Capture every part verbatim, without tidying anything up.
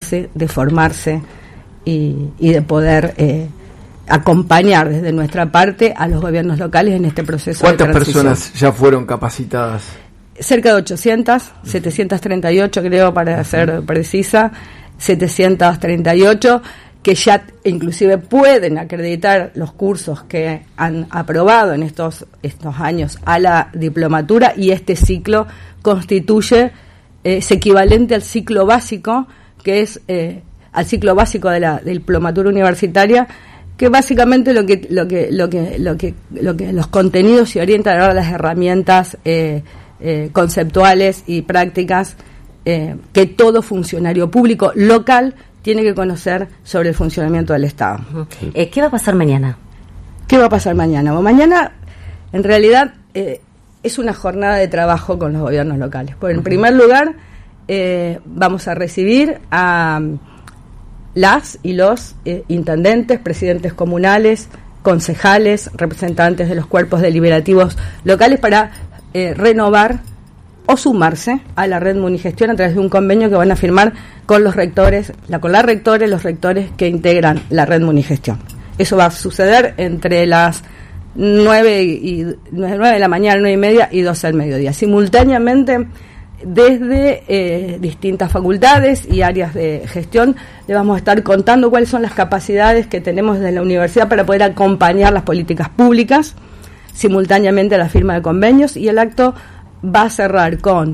de formarse y, y de poder eh, acompañar desde nuestra parte a los gobiernos locales en este proceso de transición. ¿Cuántas personas ya fueron capacitadas? Cerca de ochocientas, setecientos treinta y ocho creo, para ser precisa, setecientos treinta y ocho que ya inclusive pueden acreditar los cursos que han aprobado en estos estos años a la diplomatura, y este ciclo constituye eh, es equivalente al ciclo básico, que es eh, al ciclo básico de la diplomatura universitaria, que básicamente lo que lo que lo que lo que lo que los contenidos se orientan a las herramientas eh, eh, conceptuales y prácticas eh, que todo funcionario público local tiene que conocer sobre el funcionamiento del Estado. Uh-huh. Eh, ¿Qué va a pasar mañana? ¿Qué va a pasar mañana? Bueno, mañana, en realidad, eh, es una jornada de trabajo con los gobiernos locales. Pues, en uh-huh. primer lugar, eh, vamos a recibir a um, las y los eh, intendentes, presidentes comunales, concejales, representantes de los cuerpos deliberativos locales para eh, renovar o sumarse a la red Munigestión a través de un convenio que van a firmar con los rectores, la, con la rectores, los rectores que integran la red Munigestión. Eso va a suceder entre las nueve y nueve de la mañana, nueve y media y doce del mediodía. Simultáneamente, desde eh, distintas facultades y áreas de gestión, le vamos a estar contando cuáles son las capacidades que tenemos desde la universidad para poder acompañar las políticas públicas, simultáneamente a la firma de convenios, y el acto va a cerrar con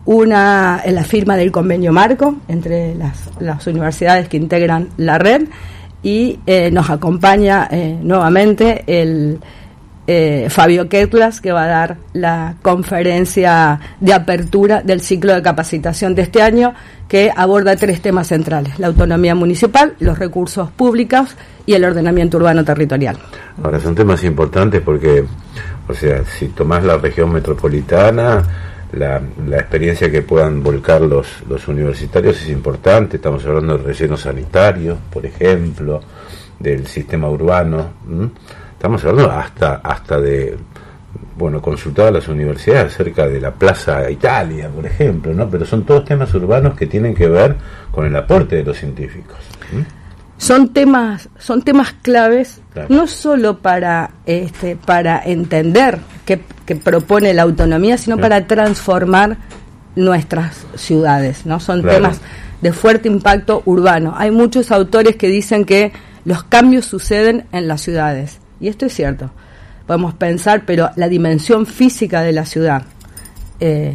una en la firma del convenio marco entre las, las universidades que integran la red, y eh, nos acompaña eh, nuevamente el eh, Fabio Ketlas, que va a dar la conferencia de apertura del ciclo de capacitación de este año, que aborda tres temas centrales: la autonomía municipal, los recursos públicos y el ordenamiento urbano territorial. Ahora, son temas importantes porque, o sea, si tomás la región metropolitana, la, la experiencia que puedan volcar los, los universitarios es importante. Estamos hablando del relleno sanitario, por ejemplo, del sistema urbano. ¿m? Estamos hablando hasta hasta de, bueno, consultar a las universidades acerca de la Plaza Italia, por ejemplo, ¿no? Pero son todos temas urbanos que tienen que ver con el aporte de los científicos. ¿m? Son temas, son temas claves, claro. no solo para este, para entender qué, qué propone la autonomía, sino claro. para transformar nuestras ciudades, ¿no? Son claro. temas de fuerte impacto urbano. Hay muchos autores que dicen que los cambios suceden en las ciudades, y esto es cierto. Podemos pensar, pero la dimensión física de la ciudad, eh,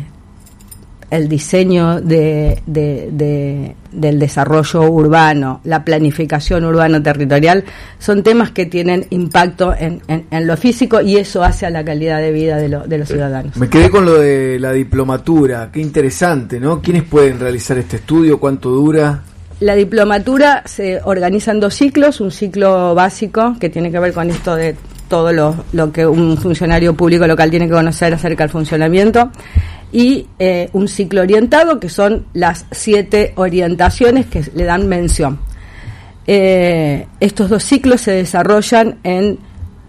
el diseño de, de, de, del desarrollo urbano, la planificación urbano-territorial, son temas que tienen impacto en, en, en lo físico, y eso hace a la calidad de vida de, lo, de los ciudadanos. Me quedé con lo de la diplomatura, qué interesante, ¿no? ¿Quiénes pueden realizar este estudio? ¿Cuánto dura? La diplomatura se organiza en dos ciclos: un ciclo básico, que tiene que ver con esto de todo lo, lo que un funcionario público local tiene que conocer acerca del funcionamiento, y eh, un ciclo orientado, que son las siete orientaciones que le dan mención. Eh, estos dos ciclos se desarrollan en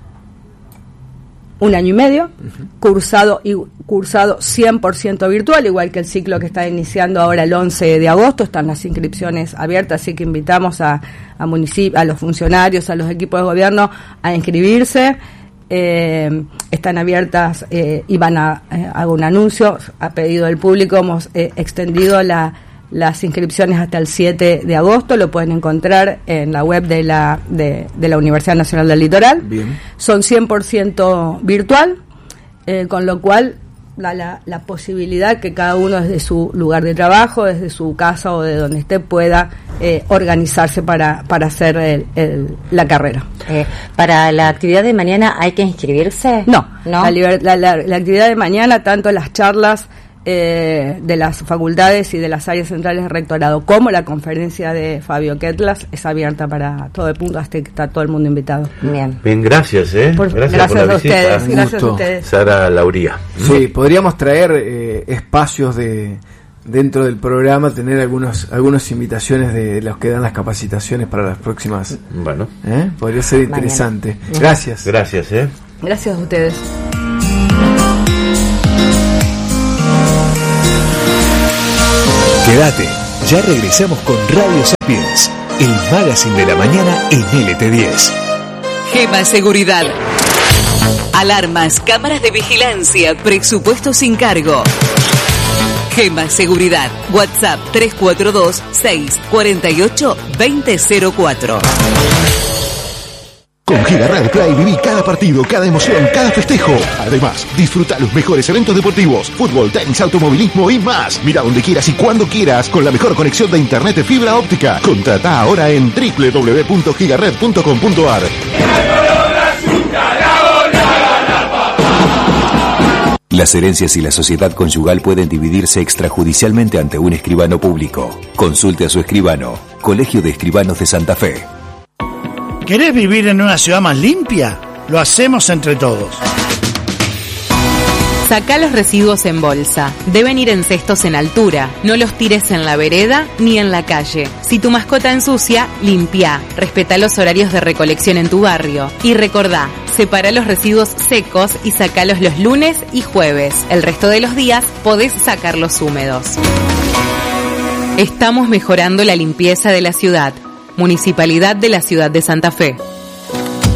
un año y medio, uh-huh. cursado y cursado cien por ciento virtual, igual que el ciclo que está iniciando ahora el once de agosto. Están las inscripciones abiertas, así que invitamos a, a, municip- a los funcionarios, a los equipos de gobierno a inscribirse. Eh, están abiertas eh, y van a, eh, hago un anuncio a pedido del público. Hemos eh, extendido la, las inscripciones hasta el siete de agosto. Lo pueden encontrar en la web de la de, de la Universidad Nacional del Litoral. Bien. Son cien por ciento virtual, eh, con lo cual da la, la posibilidad que cada uno desde su lugar de trabajo, desde su casa o de donde esté, pueda eh, organizarse para, para hacer el, el, la carrera. Eh, ¿Para la actividad de mañana hay que inscribirse? No, ¿No? La, liber, la, la, la actividad de mañana, tanto las charlas eh, de las facultades y de las áreas centrales de rectorado como la conferencia de Fabio Ketlas, es abierta para todo el punto, hasta que está todo el mundo invitado. Bien, Bien, gracias, ¿eh? Por, gracias, gracias por la a visita. ustedes, gracias a ustedes. Sara Lauría. Sí, podríamos traer eh, espacios de dentro del programa, tener algunos algunas invitaciones de los que dan las capacitaciones para las próximas. Bueno, ¿Eh? Podría ser interesante. Mañana. Gracias. Gracias, ¿eh? Gracias a ustedes. Quédate, Ya regresamos con Radio Sapiens, el magazine de la mañana en L T diez. Gema Seguridad. Alarmas, cámaras de vigilancia, presupuesto sin cargo. Gema Seguridad. WhatsApp tres cuatro dos, seis cuatro ocho, dos cero cero cuatro. Con Giga Red Play viví cada partido, cada emoción, cada festejo. Además, disfruta los mejores eventos deportivos, fútbol, tenis, automovilismo y más. Mira donde quieras y cuando quieras con la mejor conexión de internet de fibra óptica. Contrata ahora en doble u doble u doble u punto gigared punto com punto a r. Las herencias y la sociedad conyugal pueden dividirse extrajudicialmente ante un escribano público. Consulte a su escribano. Colegio de Escribanos de Santa Fe. ¿Querés vivir en una ciudad más limpia? Lo hacemos entre todos. Sacá los residuos en bolsa. Deben ir en cestos en altura. No los tires en la vereda ni en la calle. Si tu mascota ensucia, limpia. Respetá los horarios de recolección en tu barrio. Y recordá, separá los residuos secos y sacalos los lunes y jueves. El resto de los días podés sacarlos húmedos. Estamos mejorando la limpieza de la ciudad. Municipalidad de la Ciudad de Santa Fe.